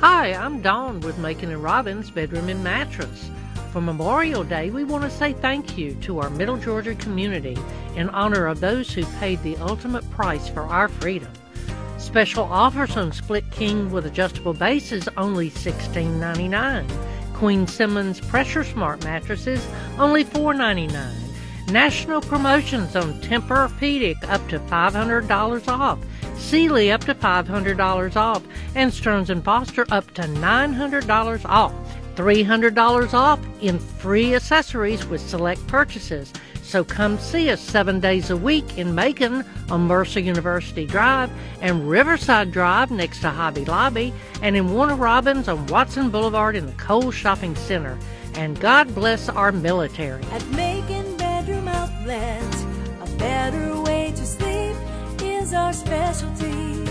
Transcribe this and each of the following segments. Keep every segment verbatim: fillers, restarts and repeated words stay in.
Hi, I'm Dawn with Macon and Robbins Bedroom and Mattress. For Memorial Day, we want to say thank you to our Middle Georgia community in honor of those who paid the ultimate price for our freedom. Special offers on Split King with adjustable bases only sixteen ninety-nine. Queen Simmons Pressure Smart mattresses only four ninety-nine. National promotions on Tempur-Pedic up to five hundred dollars off. Sealy up to five hundred dollars off, and Stearns and Foster up to nine hundred dollars off. three hundred dollars off in free accessories with select purchases. So come see us seven days a week in Macon on Mercer University Drive and Riverside Drive next to Hobby Lobby, and in Warner Robins on Watson Boulevard in the Kohl's Shopping Center. And God bless our military. At Macon Bedroom Outlet, a better way to sleep is our specialty.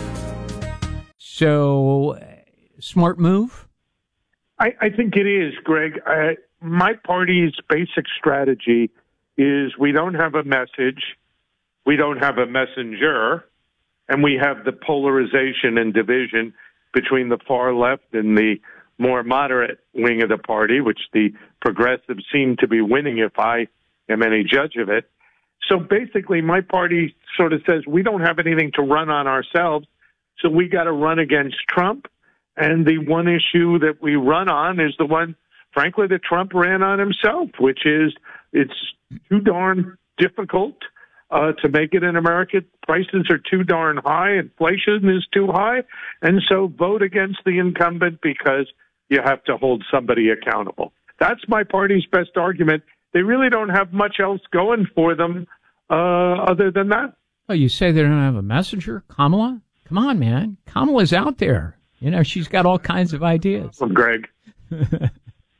So, smart move? I, I think it is, Greg. I, my party's basic strategy is we don't have a message, we don't have a messenger, and we have the polarization and division between the far left and the more moderate wing of the party, which the progressives seem to be winning if I am any judge of it. So basically, my party sort of says we don't have anything to run on ourselves, so we got to run against Trump. And the one issue that we run on is the one, frankly, that Trump ran on himself, which is it's too darn difficult uh, to make it in America. Prices are too darn high. Inflation is too high. And so vote against the incumbent because you have to hold somebody accountable. That's my party's best argument. They really don't have much else going for them uh, other than that. Oh, you say they don't have a messenger? Kamala? Come on, man. Kamala's out there. You know, she's got all kinds of ideas. Well, Greg. I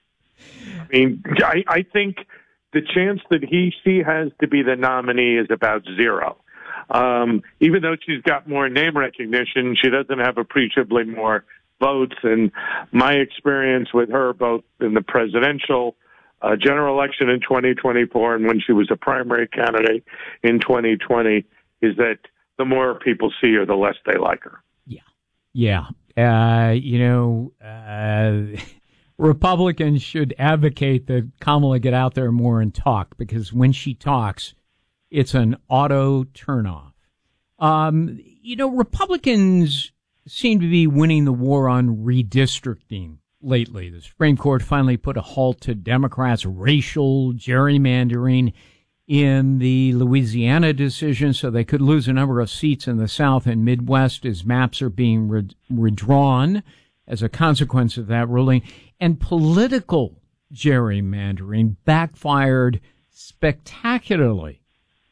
mean, I, I think the chance that he she has to be the nominee is about zero. Um, even though she's got more name recognition, she doesn't have appreciably more votes. And my experience with her, both in the presidential uh, general election in twenty twenty-four and when she was a primary candidate in twenty twenty, is that the more people see her, the less they like her. Yeah. Yeah. Uh, you know, uh, Republicans should advocate that Kamala get out there more and talk, because when she talks, it's an auto turnoff. Um, you know, Republicans seem to be winning the war on redistricting lately. The Supreme Court finally put a halt to Democrats' racial gerrymandering in the Louisiana decision, so they could lose a number of seats in the South and Midwest as maps are being re- redrawn as a consequence of that ruling. And political gerrymandering backfired spectacularly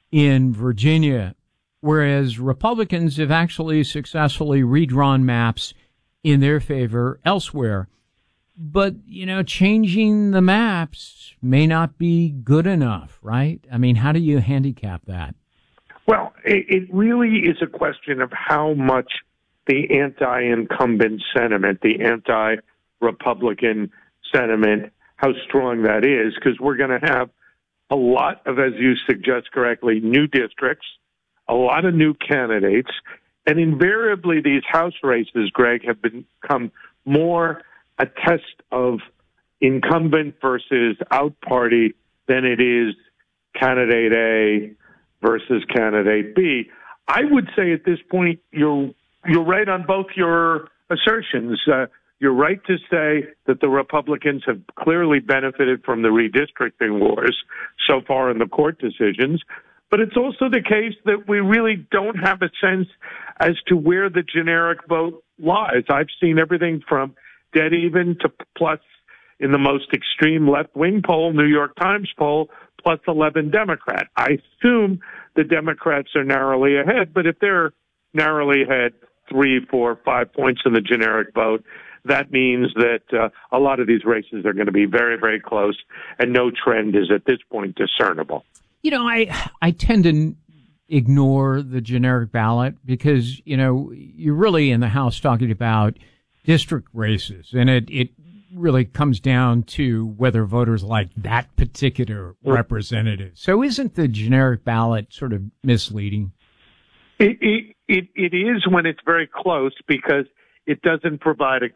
in Virginia, whereas Republicans have actually successfully redrawn maps in their favor elsewhere. But, you know, changing the maps may not be good enough, right? I mean, how do you handicap that? Well, it, it really is a question of how much the anti-incumbent sentiment, the anti-Republican sentiment, how strong that is, because we're going to have a lot of, as you suggest correctly, new districts, a lot of new candidates, and invariably these House races, Greg, have become more a test of incumbent versus out party than it is candidate A versus candidate B. I would say at this point you're you're right on both your assertions. Uh, you're right to say that the Republicans have clearly benefited from the redistricting wars so far in the court decisions, but it's also the case that we really don't have a sense as to where the generic vote lies. I've seen everything from dead even to plus in the most extreme left-wing poll, New York Times poll, plus eleven Democrat. I assume the Democrats are narrowly ahead, but if they're narrowly ahead three, four, five points in the generic vote, that means that uh, a lot of these races are going to be very, very close, and no trend is at this point discernible. You know, I I tend to ignore the generic ballot because, you know, you're really in the House talking about district races, and it, it really comes down to whether voters like that particular representative. So isn't the generic ballot sort of misleading? It, it, it, it is when it's very close because it doesn't provide a